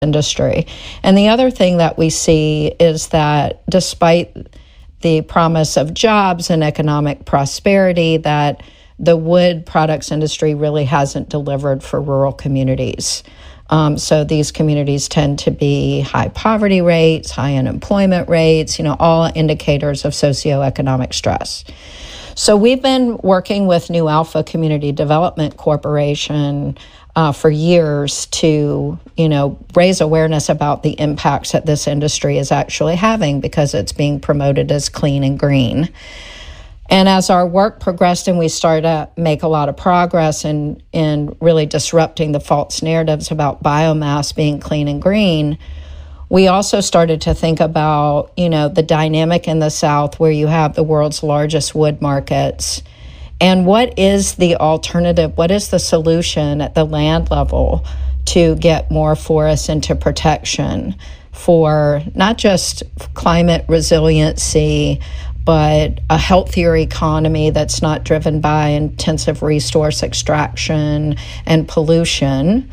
industry. And the other thing that we see is that despite the promise of jobs and economic prosperity, that the wood products industry really hasn't delivered for rural communities. So these communities tend to be high poverty rates, high unemployment rates, all indicators of socioeconomic stress. So we've been working with New Alpha Community Development Corporation for years to, raise awareness about the impacts that this industry is actually having because it's being promoted as clean and green. And as our work progressed and we started to make a lot of progress in really disrupting the false narratives about biomass being clean and green, we also started to think about, the dynamic in the South where you have the world's largest wood markets. And what is the alternative? What is the solution at the land level to get more forests into protection for not just climate resiliency, but a healthier economy that's not driven by intensive resource extraction and pollution,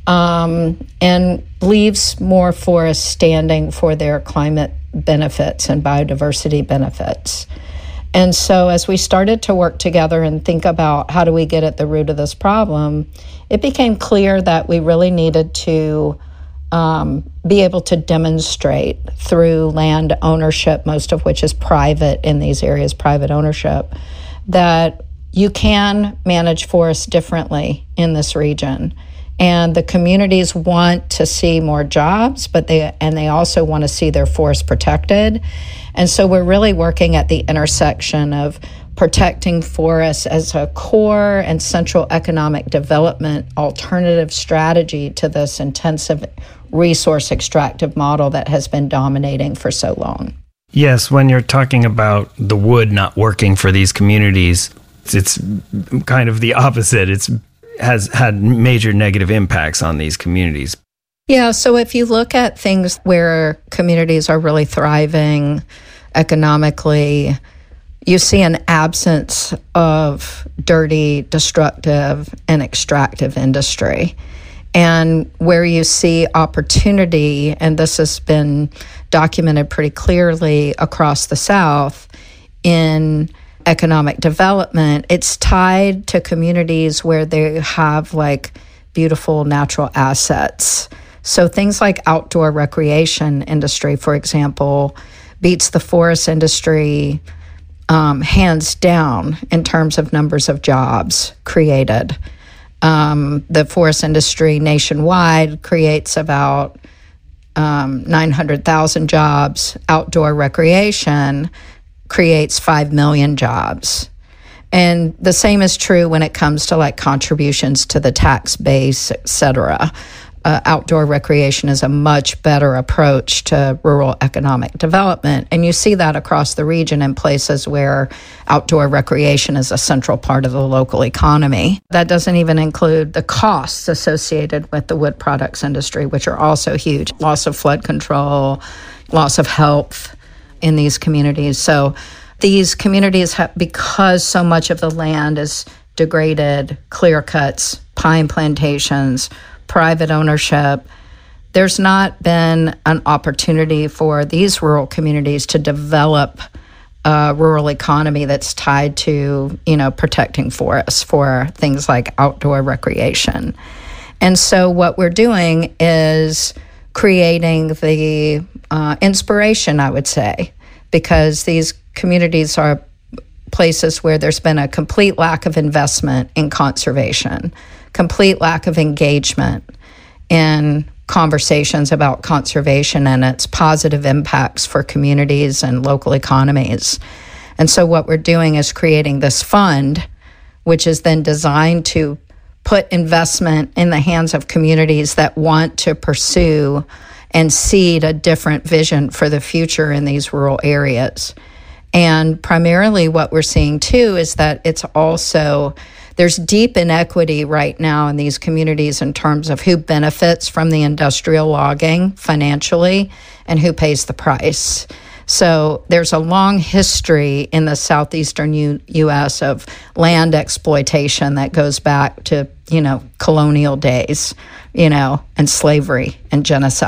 and leaves more forests standing for their climate benefits and biodiversity benefits. And so as we started to work together and think about how do we get at the root of this problem, it became clear that we really needed to be able to demonstrate through land ownership, most of which is private in these areas, private ownership, that you can manage forests differently in this region. And the communities want to see more jobs, but they also want to see their forests protected. And so we're really working at the intersection of protecting forests as a core and central economic development alternative strategy to this intensive resource extractive model that has been dominating for so long. Yes, when you're talking about the wood not working for these communities, it's kind of the opposite. It has had major negative impacts on these communities. Yeah, so if you look at things where communities are really thriving economically, you see an absence of dirty, destructive, and extractive industry. And where you see opportunity, and this has been documented pretty clearly across the South in economic development, it's tied to communities where they have beautiful natural assets. So things like outdoor recreation industry, for example, beats the forest industry hands down in terms of numbers of jobs created. The forest industry nationwide creates about 900,000 jobs. Outdoor recreation creates 5 million jobs. And the same is true when it comes to contributions to the tax base, et cetera. Outdoor recreation is a much better approach to rural economic development. And you see that across the region in places where outdoor recreation is a central part of the local economy. That doesn't even include the costs associated with the wood products industry, which are also huge. Loss of flood control, loss of health in these communities. So these communities have, because so much of the land is degraded, clear cuts, pine plantations, private ownership, there's not been an opportunity for these rural communities to develop a rural economy that's tied to, protecting forests for things like outdoor recreation. And so what we're doing is creating the inspiration, I would say, because these communities are places where there's been a complete lack of investment in conservation, complete lack of engagement in conversations about conservation and its positive impacts for communities and local economies. And so what we're doing is creating this fund, which is then designed to put investment in the hands of communities that want to pursue and seed a different vision for the future in these rural areas. And primarily what we're seeing too is that it's also, there's deep inequity right now in these communities in terms of who benefits from the industrial logging financially and who pays the price. So there's a long history in the southeastern U.S. of land exploitation that goes back to, colonial days, and slavery and genocide.